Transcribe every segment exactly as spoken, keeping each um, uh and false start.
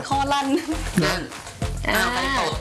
คอลั่นนั่นอ้าวกันตด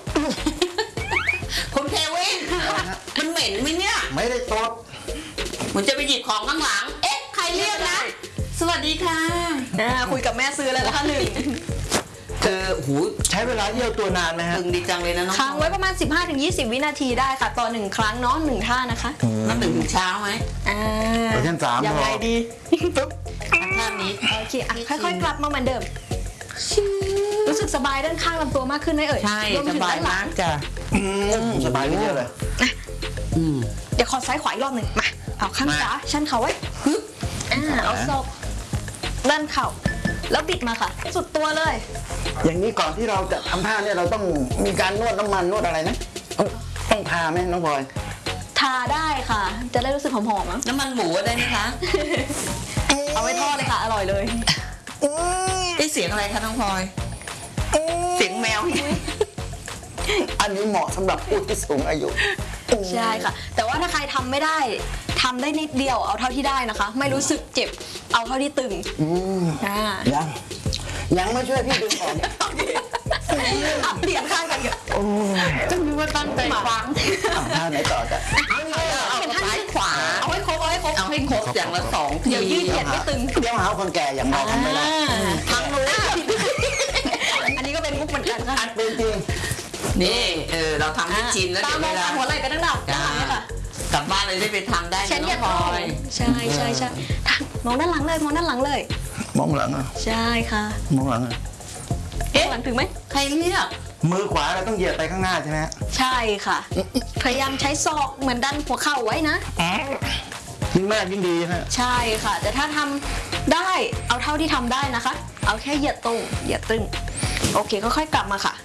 คุณเควินมันเหม็นไหมเนี่ยไม่ได้ตดมันจะไปหยิบของข้างหลังเอ๊ะใครเรียกนะสวัสดีค่ะคุยกับแม่ซื้อเลยละหนึ่งเจอหูใช้เวลาเยี่ยวตัวนานไหมฮะตึงดีจังเลยนะน้องค้างไว้ประมาณ สิบห้าถึงยี่สิบ วินาทีได้ค่ะต่อหนึ่งครั้งเนาะหนึ่งท่านะคะนับถึงถึงเช้าไหมอ่าเช่นสามยังไงดีปุ๊บท่านี้โอเคอ่ะค่อยๆกลับมาเหมือนเดิมรู้สึกสบายด้านข้างลำตัวมากขึ้นไหมเอ่ยใช่สบายมากจ้ะสบายเยอะเลยเดี๋ยวขอซ้ายขวาอีกรอบหนึ่งมาเอาข้างขวาชันเข่าไว้อ่าเอาศอกด้านเข่าแล้วบิดมาค่ะสุดตัวเลยอย่างนี้ก่อนที่เราจะทำท่าเนี่ยเราต้องมีการนวดน้ำมันนวดอะไรนะต้องทาไหมน้องพลอยทาได้ค่ะจะได้รู้สึกหอมๆน้ำมันหมูได้ไหมคะเอาไว้ทอดเลยค่ะอร่อยเลยได้เสียงอะไรคะน้องพลอยเสียงแมวอันนี้เหมาะสำหรับผู้ที่สูงอายุใช่ค่ะแต่ว่าถ้าใครทำไม่ได้ทำได้นิดเดียวเอาเท่าที่ได้นะคะไม่รู้สึกเจ็บเอาเท่าที่ตึงอ่ายังยังไม่ช่วยพี่ดึงออกอับเปลี่ยนข้างกันเถอะจะมีว่าตั้งใจฟังท่าไหนต่อจะเอาซ้ายขวาเอาให้ครบเอาให้ครบเอาให้ครบอย่างละสองทีเดี๋ยวยืดเหยียดไม่ตึงเดี๋ยวหาคนแก่อย่างเราทำไม่ได้ทางนู้นอันนี้ก็เป็นมุกเหมือนกันค่ะเป็นจริงนี่เออเราทำให้ชินแล้วตามมองตามหัวไหล่ไปตั้งดับกลับบ้านเลยได้ไปทำได้เช่นเดียวกันใช่ใช่ใช่มองด้านหลังเลยมองด้านหลังเลยมองหลังอ่ะใช่ค่ะมองหลังอ่ะเอ๊ะหลังถึงไหมใครเรียกมือขวาเราต้องเหยียดไปข้างหน้าใช่ไหมใช่ค่ะพยายามใช้ศอกเหมือนดันหัวเข่าไว้นะยิ่งมากยิ่งดีนะใช่ค่ะแต่ถ้าทำได้เอาเท่าที่ทำได้นะคะเอาแค่เหยียดตรงเหยียดตึงโอเคค่อยๆกลับมาค่ะ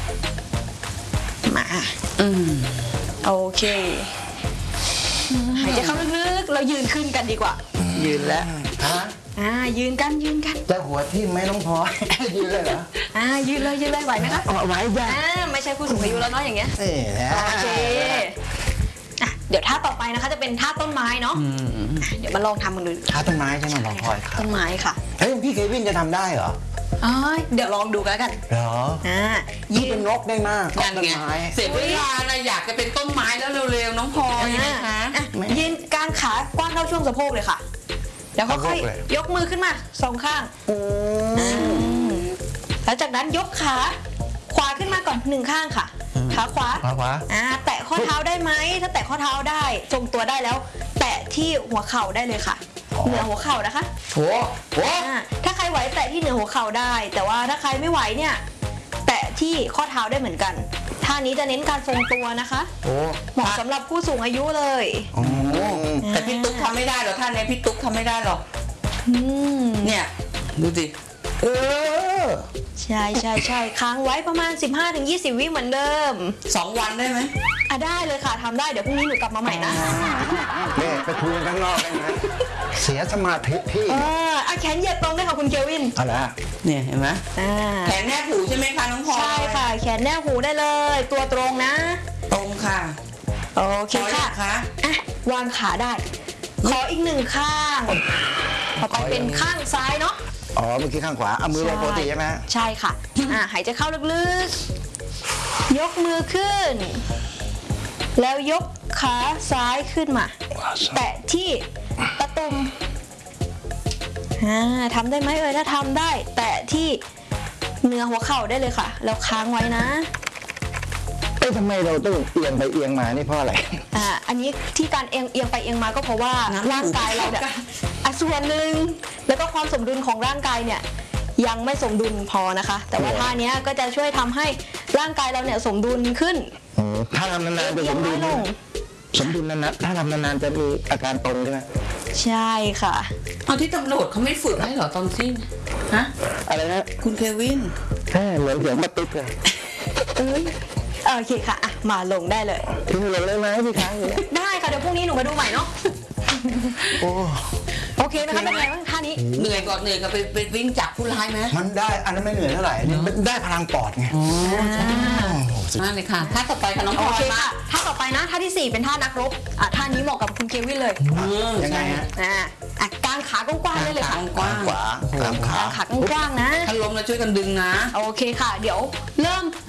มาอืมโอเคหายใจเข้าลึกๆเรายืนขึ้นกันดีกว่ายืนแล้วฮะอ่ายืนกันยืนกันจะหัวทิ่มไหมน้องพลอยยืนเลยเหรออ่ายืนเลยยืนเลยไหวไหมคะไหวจ้ะอ่าไม่ใช่ผู้สูงอายุแล้วเนาะอย่างเงี้ยโอเคอ่ะเดี๋ยวท่าต่อไปนะคะจะเป็นท่าต้นไม้เนาะเดี๋ยวมาลองทำกันดูท่าต้นไม้ใช่ไหมน้องพลอยต้นไม้ค่ะเฮ้ยพี่เควินจะทำได้เหรออ๋อเดี๋ยวลองดูกันกันเหรออ่ายืนเป็นนกได้มากต้นไม้เสียเวลานะอยากจะเป็นต้นไม้แล้วเร็วๆน้องพลอยนะคะยืนกางขากว้างเท่าช่วงสะโพกเลยค่ะแล้วก็ค่อยยกมือขึ้นมาสองข้างแล้วจากนั้นยกขาขวาขึ้นมาก่อนหนึ่งข้างค่ะขาขวาขวาอ่าแตะข้อเท้าได้ไหมถ้าแตะข้อเท้าได้ทรงตัวได้แล้วแตะที่หัวเข่าได้เลยค่ะเหนือหัวเข่านะคะโอ้โหถ้าใครไหวแตะที่เหนือหัวเข่าได้แต่ว่าถ้าใครไม่ไหวเนี่ยแตะที่ข้อเท้าได้เหมือนกันท่านี้จะเน้นการทรงตัวนะคะเหมาะสำหรับผู้สูงอายุเลยแต่พี่ตุ๊กทำไม่ได้หรอกท่านนี้พี่ตุ๊กทำไม่ได้หรอกเนี่ยดูสิเออใช่ใช่ใช่ค้างไว้ประมาณ สิบห้าถึงยี่สิบ วิเหมือนเดิมสองวันได้ไหมอ่ะได้เลยค่ะทำได้เดี๋ยวพรุ่งนี้หนูกลับมาใหม่นะเนี่ยไปคุยกันข้างนอกกันนะเสียสมาธิพี่เอออ่ะแขนเหยียดตรงได้ค่ะคุณเควินอะไรเนี่ยเห็นไหมแขนแนบหูใช่ไหมคะน้องพลอยใช่ค่ะแขนแนบหูได้เลยตัวตรงนะตรงค่ะโอเคค่ะอ่ะวางขาได้ขออีกหนึ่งข้างต่อไปเป็นข้างซ้ายเนาะอ๋อเมื่อกี้ข้างขวาเอามือลงปกติใช่ไหมใช่ค่ะอ่าหายใจเข้าลึกๆยกมือขึ้นแล้วยกขาซ้ายขึ้นมาแตะที่ตะตุ่มอ่าทำได้ไหมเอ่ยถ้าทำได้แตะที่เนื้อหัวเข่าได้เลยค่ะแล้วค้างไว้นะเอ้ยทำไมเราต้องเอียงไปเอียงมานี่เพราะอะไรอ่าอันนี้ที่การเอียงเอียงไปเอียงมาก็เพราะว่าร่างกายเราเนี่ยส่วนหนึ่งแล้วก็ความสมดุลของร่างกายเนี่ยยังไม่สมดุลพอนะคะแต่ว่าท่านี้ก็จะช่วยทำให้ร่างกายเราเนี่ยสมดุลขึ้นถ้าทำนานๆจะสมดุลสมดุลนานๆถ้าทำนานๆจะมีอาการตรงใช่ไหมใช่ค่ะเอาที่ตำรวจเขาไม่ฝึกให้เหรอตอนที่ฮะอะไรนะคุณเควินแค่เหมือนเสียงมาติ๊กเลยเอ้ยโอเคค่ะอ่ะมาลงได้เลยทิ้งลงเลยไหมพี่ค้างอยู่ได้ค่ะเดี๋ยวพรุ่งนี้หนูมาดูใหม่เนาะโอ้โอเคไหมคะเป็นไงบ้างท่านี้เหนื่อยก่อนเหนื่อยก็ไปไปวิ่งจับผู้ร้ายไหมมันได้อันนั้นไม่เหนื่อยเท่าไหร่อันนี้ได้พลังปอดไงมากเลยค่ะท่าต่อไปค่ะน้องพโอลอเคยมาค่ะท่าต่อไปนะท่าที่สี่เป็นท่านักรบอ่ะท่านี้เหมาะกับคุณเควินเลยยังไงฮะอ่ะอ่ะกางขากว้างๆได้เลยค่ะกว้างขวากลางขากางขากว้างๆนะถ้าล้มแล้วช่วยกันดึงนะโอเคค่ะ เดี๋ยวเริ่ม